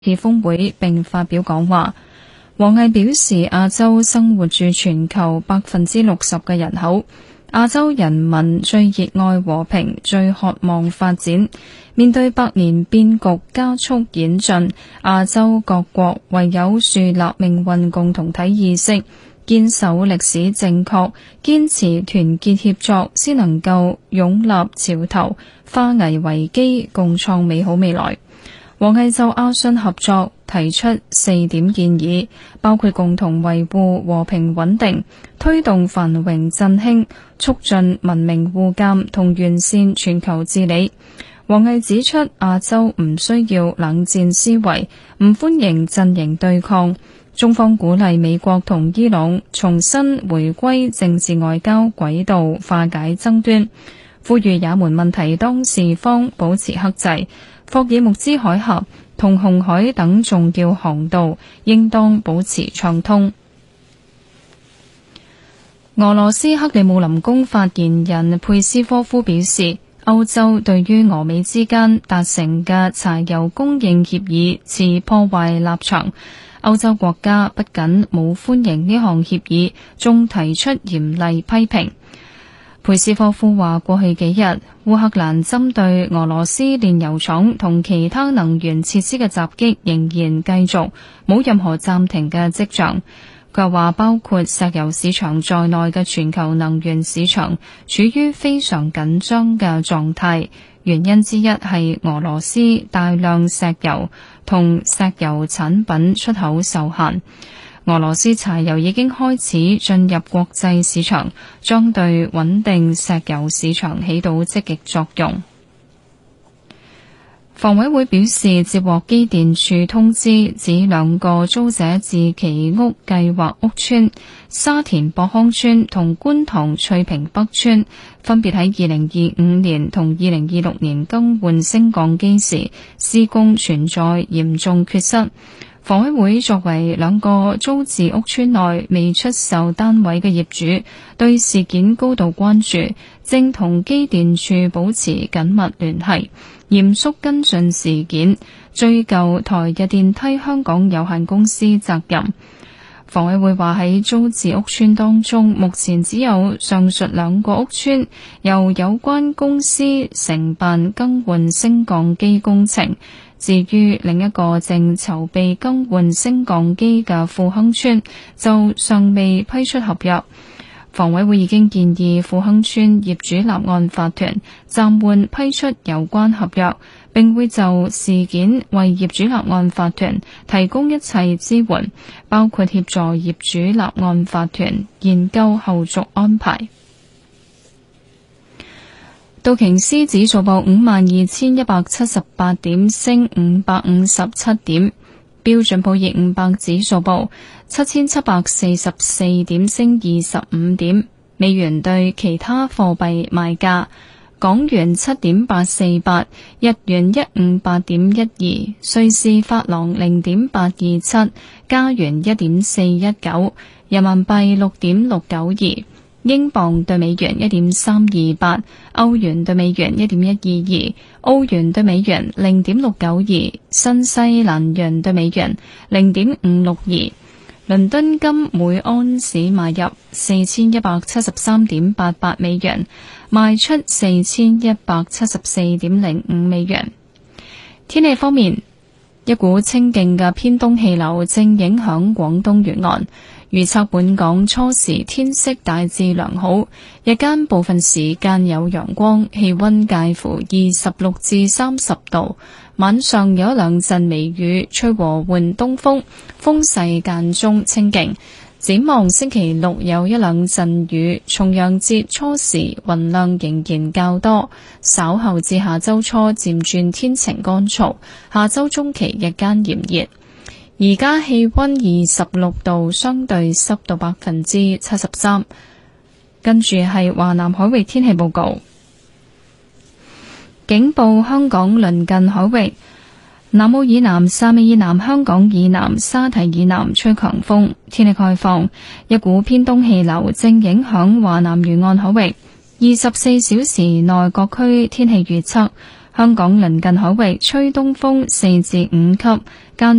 氣峰會並發表講話。王毅表示，亞洲生活住全球60%嘅人口，亞洲人民最熱愛和平，最渴望發展。面對百年變局加速演進，亞洲各國唯有樹立命運共同體意識，堅守歷史正確，堅持團結協作，先能夠擁立潮頭，化危為機，共創美好未來。王毅就亞信合作提出4點建議，包括共同維護和平穩定，推動繁榮振興，促進文明互鑒同完善全球治理。王毅指出，亞洲唔需要冷戰思維，唔歡迎陣營對抗。中方鼓勵美國同伊朗重新回歸政治外交軌道，化解爭端，呼籲也門問題當事方保持克制。霍爾木茲海峽同紅海等重要航道應當保持暢通。俄羅斯克里姆林宮發言人佩斯科夫表示，歐洲對於俄美之間達成嘅柴油供應協議持破壞立場。歐洲國家不僅冇歡迎呢項協議，仲提出嚴厲批評。佩斯科夫話，過去幾日烏克蘭針對俄羅斯煉油廠同其他能源設施嘅襲擊仍然繼續，冇任何暫停嘅跡象。佢話，包括石油市場在內嘅全球能源市場處於非常緊張嘅狀態，原因之一係俄羅斯大量石油同石油產品出口受限。俄羅斯柴油已經開始進入國際市場，將對穩定石油市場起到積極作用。房委會表示，接獲機電署通知，指2個租者置其屋計劃屋邨沙田博康邨同觀塘翠屏北邨分別喺2025年同2026年更換升降機時，施工存在嚴重缺失。房委會作為2個租置屋邨內未出售單位嘅業主，對事件高度關注，正同機電署保持緊密聯繫，嚴肅跟進事件，追究台日電梯香港有限公司責任。房委會話，喺租置屋邨當中，目前只有上述2個屋邨由有關公司承辦更換升降機工程。至於另一個正籌備更換升降機嘅富亨邨，就尚未批出合約。房委會已經建議富亨邨業主立案法團暫緩批出有關合約，並會就事件為業主立案法團提供一切支援，包括協助業主立案法團研究後續安排。道瓊斯指數報52,178點，升557點；標準普爾500指數報7,744點，升25點。美元對其他貨幣賣價：港元7.848，日元158.12，瑞士法郎0.827，加元1.419，人民幣6.692。英鎊對美元1.328，歐元對美元1.122，澳元對美元0.692，新西蘭元對美元0.562。倫敦金每安士買入4173.88美元，賣出4174.05美元。天氣方面，一股清勁嘅偏東氣流正影響廣東沿岸。預測本港初時天色大致良好，日間部分時間有陽光，氣溫介乎26至30度。晚上有1-2陣微雨，吹和緩東風，風勢間中清勁。展望星期六有1-2陣雨，重陽節初時雲量仍然較多，稍後至下周初漸轉天晴乾燥，下周中期日間炎熱。而家氣溫26度，相對濕度73%。跟住係華南海域天氣報告，警報香港鄰近海域，南澳以南、汕尾以南、香港以南、沙堤以南吹強風。天氣概況，一股偏東氣流正影響華南沿岸海域。24小時內各區天氣預測， 香港鄰近海域吹東風4至5級，間